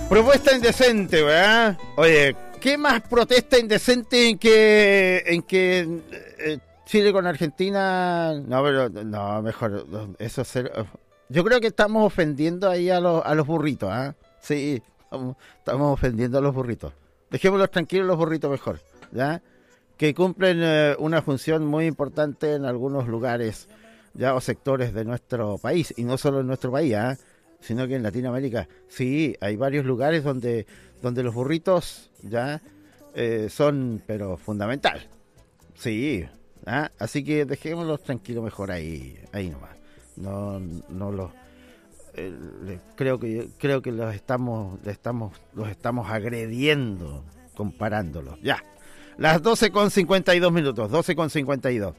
Propuesta indecente, ¿verdad? Oye, ¿qué más protesta indecente en que Chile con Argentina? No, pero no, mejor eso yo creo que estamos ofendiendo ahí a los burritos, ¿ah? Sí, estamos ofendiendo a los burritos. Dejémoslos tranquilos los burritos mejor, ¿ya? Que cumplen una función muy importante en algunos lugares, ya, o sectores de nuestro país, y no solo en nuestro país, ¿ah? Sino que en Latinoamérica, sí, hay varios lugares donde los burritos ya son, pero fundamental. Sí, ¿ah? Así que dejémoslos tranquilos mejor ahí nomás. No los creo que los estamos agrediendo comparándolos. Ya. Las 12:52 minutos, 12:52.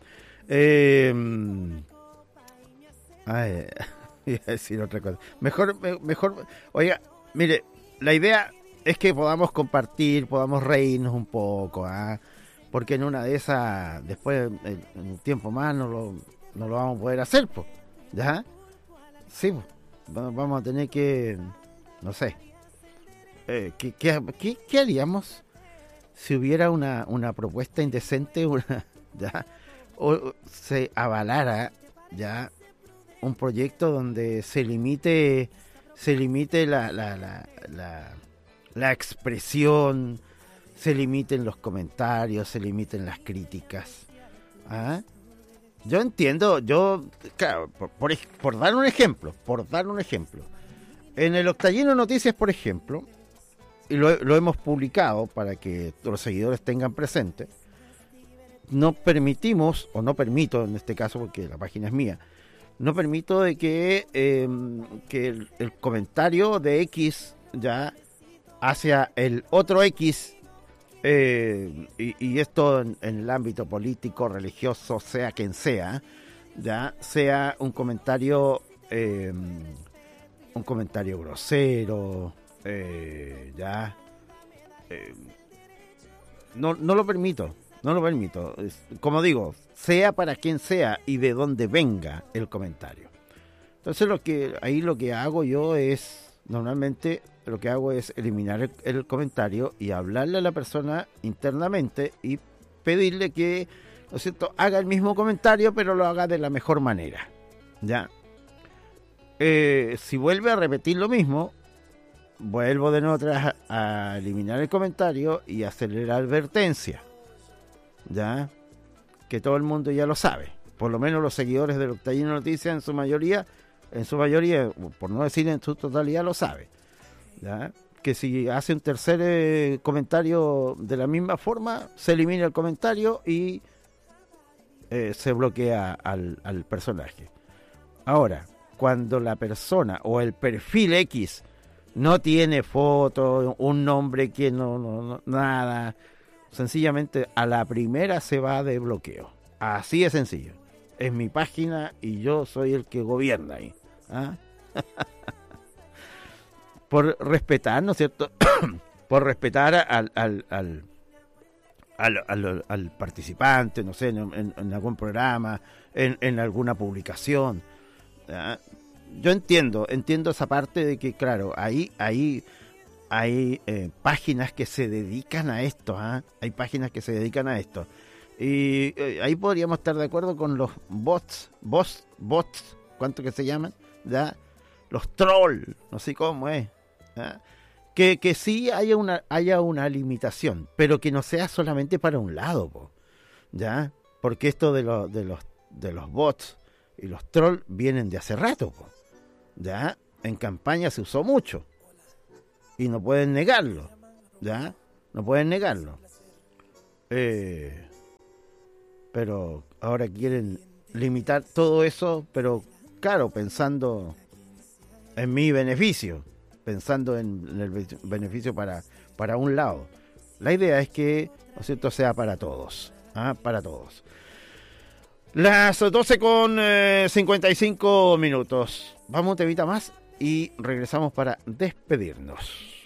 Ay, iba a decir otra cosa. Mejor, oiga, mire, la idea es que podamos compartir, podamos reírnos un poco, ¿ah? Porque en una de esas, después, en un tiempo más, no lo vamos a poder hacer, pues, ¿ya? Sí, pues, vamos a tener que, no sé, ¿qué haríamos si hubiera una propuesta indecente, ¿ya? O se avalara, ¿ya?, un proyecto donde se limite la expresión, se limiten los comentarios, se limiten las críticas. Yo entiendo, claro, por dar un ejemplo, en el Octallino Noticias, por ejemplo, y lo hemos publicado para que los seguidores tengan presente, no permitimos, o no permito en este caso porque la página es mía, no permito de que el comentario de X ya hacia el otro X, y esto en el ámbito político, religioso, sea quien sea, ya sea un comentario grosero, no lo permito. No lo permito. Como digo, sea para quien sea y de donde venga el comentario. Entonces lo que hago yo es, normalmente lo que hago es eliminar el comentario y hablarle a la persona internamente y pedirle que, ¿no es cierto?, haga el mismo comentario, pero lo haga de la mejor manera. ¿Ya? Si vuelve a repetir lo mismo, vuelvo de nuevo atrás a eliminar el comentario y hacerle la advertencia. Ya, que todo el mundo ya lo sabe, por lo menos los seguidores del Octallino Noticias en su mayoría, por no decir en su totalidad, lo sabe, ya, que si hace un tercer comentario de la misma forma, se elimina el comentario y se bloquea al personaje. Ahora, cuando la persona o el perfil X no tiene foto, un nombre que no nada, sencillamente a la primera se va de bloqueo. Así de sencillo. Es mi página y yo soy el que gobierna ahí. ¿Ah? Por respetar, ¿no es cierto? Por respetar al participante, no sé, en algún programa, en alguna publicación. ¿Ah? Yo entiendo esa parte de que, claro, ahí hay páginas que se dedican a esto, ¿eh? Hay páginas que se dedican a esto. Y ahí podríamos estar de acuerdo con los bots, ¿cuánto que se llaman? ¿Ya? Los trolls, no sé cómo es. ¿Ya? Que sí haya una limitación, pero que no sea solamente para un lado, ¿ya? Porque esto de los bots y los trolls vienen de hace rato, ¿ya? En campaña se usó mucho. Y no pueden negarlo, ¿ya? No pueden negarlo. Pero ahora quieren limitar todo eso, pero claro, pensando en mi beneficio, pensando en el beneficio para un lado. La idea es que, ¿no es cierto?, sea para todos, ¿ah? Para todos. Las 12:55 minutos. Vamos un temita más y regresamos para despedirnos.